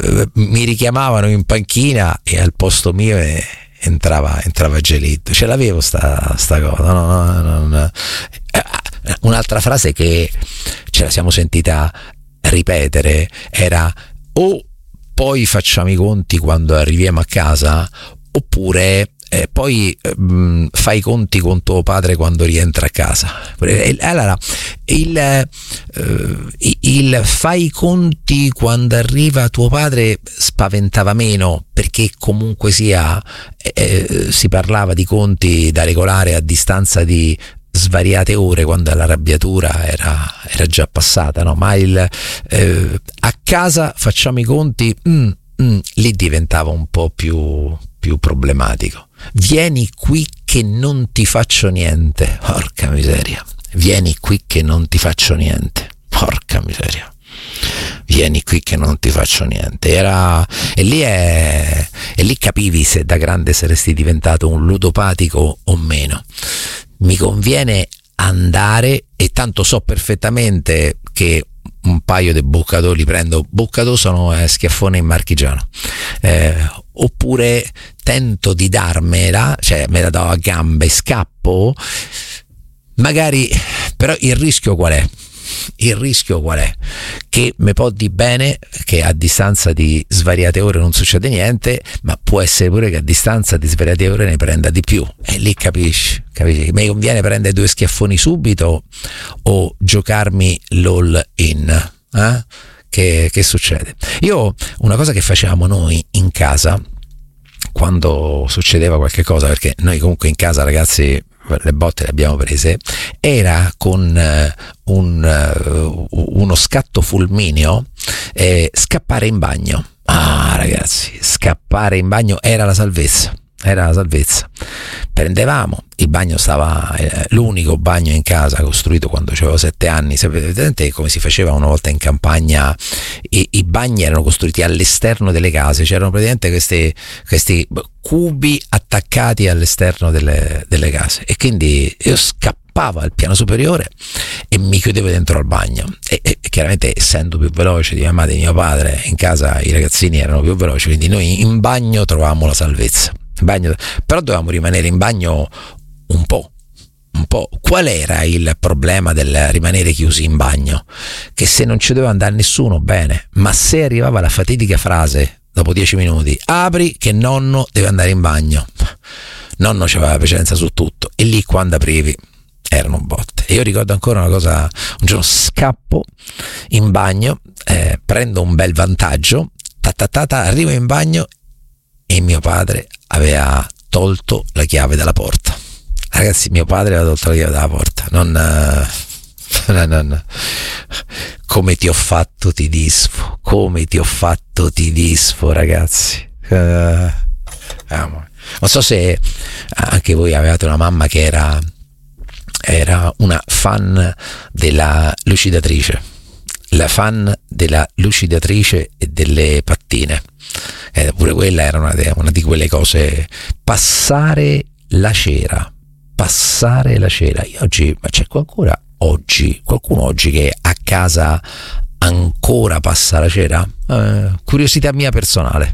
mi richiamavano in panchina e al posto mio entrava Gelitto. Ce l'avevo sta cosa, no. Un'altra frase che ce la siamo sentita ripetere era: o poi facciamo i conti quando arriviamo a casa, oppure poi fai i conti con tuo padre quando rientra a casa. Allora il fai i conti quando arriva tuo padre spaventava meno, perché comunque sia si parlava di conti da regolare a distanza di svariate ore, quando l'arrabbiatura era già passata, no? Ma a casa facciamo i conti, lì diventava un po' più problematico. Vieni qui che non ti faccio niente, porca miseria. Vieni qui che non ti faccio niente, porca miseria. Vieni qui che non ti faccio niente. E lì capivi se da grande saresti diventato un ludopatico o meno. Mi conviene andare, e tanto so perfettamente che un paio di boccatò li prendo. Boccatò sono schiaffone in marchigiano, oppure tento di darmela, cioè me la do a gambe, scappo magari, però il rischio qual è? Che mi può di bene che a distanza di svariate ore non succede niente, ma può essere pure che a distanza di svariate ore ne prenda di più, e lì capisci? Mi conviene prendere 2 schiaffoni subito o giocarmi l'all in? Che succede? Una cosa che facevamo noi in casa quando succedeva qualche cosa, perché noi comunque in casa, ragazzi, le botte le abbiamo prese, era con uno scatto fulmineo scappare in bagno. Ragazzi, scappare in bagno era la salvezza. Prendevamo il bagno, stava l'unico bagno in casa costruito quando avevo 7 anni. Sapete come si faceva una volta in campagna? I bagni erano costruiti all'esterno delle case, c'erano praticamente questi cubi attaccati all'esterno delle case, e quindi io scappavo al piano superiore e mi chiudevo dentro al bagno, e chiaramente, essendo più veloce di mia madre e di mio padre, in casa i ragazzini erano più veloci, quindi noi in bagno trovavamo la salvezza. Però dovevamo rimanere in bagno un po'. Qual era il problema del rimanere chiusi in bagno? Che se non ci doveva andare nessuno, bene, ma se arrivava la fatidica frase dopo 10 minuti: apri che nonno deve andare in bagno, nonno c'aveva presenza su tutto, e lì quando aprivi erano botte. E io ricordo ancora una cosa: un giorno scappo in bagno, prendo un bel vantaggio, arrivo in bagno e mio padre aveva tolto la chiave dalla porta. Ragazzi, mio padre aveva tolto la chiave dalla porta. Non. Come ti ho fatto ti disfo, ragazzi. Non so se anche voi avevate una mamma che era una fan della lucidatrice, la fan della lucidatrice e delle pattine. Pure quella era una di quelle cose. Passare la cera. Io oggi, ma c'è qualcuno oggi che a casa ancora passa la cera? Curiosità mia personale.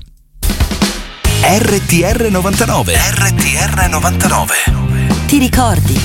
RTR 99. Ti ricordi?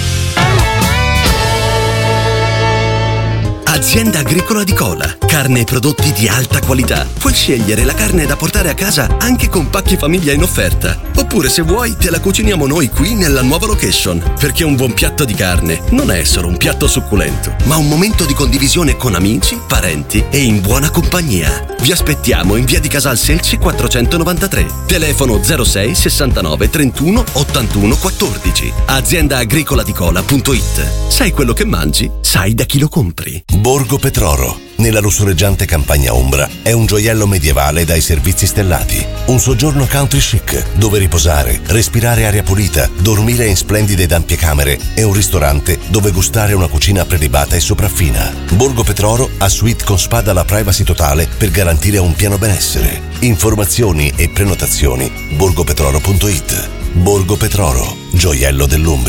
Azienda Agricola di Cola. Carne e prodotti di alta qualità. Puoi scegliere la carne da portare a casa anche con pacchi famiglia in offerta. Oppure, se vuoi, te la cuciniamo noi qui nella nuova location. Perché un buon piatto di carne non è solo un piatto succulento, ma un momento di condivisione con amici, parenti e in buona compagnia. Vi aspettiamo in via di Casal Selci 493. Telefono 06 69 31 81 14. AziendaagricolaDicola.it. Sai quello che mangi? Sai da chi lo compri. Borgo Petroro, nella lussureggiante campagna ombra, è un gioiello medievale dai servizi stellati. Un soggiorno country chic, dove riposare, respirare aria pulita, dormire in splendide ed ampie camere, e un ristorante dove gustare una cucina prelibata e sopraffina. Borgo Petroro ha suite con spa dalla privacy totale per garantire un pieno benessere. Informazioni e prenotazioni borgopetroro.it. Borgo Petroro, gioiello dell'Umbria.